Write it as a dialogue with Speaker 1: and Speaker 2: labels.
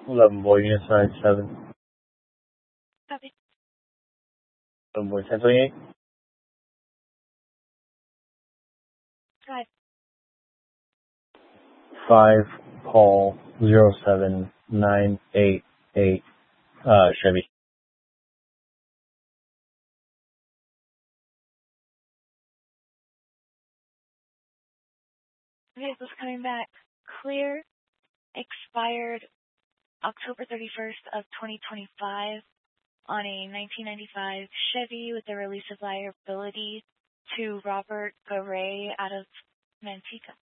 Speaker 1: 11 boy, unit size 7.
Speaker 2: Copy.
Speaker 1: 11 boy, 1028.
Speaker 2: Drive.
Speaker 1: 5 Paul 07988 Chevy.
Speaker 2: Vehicle's coming back clear. Expired October 31st of 2025 on a 1995 Chevy with the release of liability to Robert Garay out of Manteca.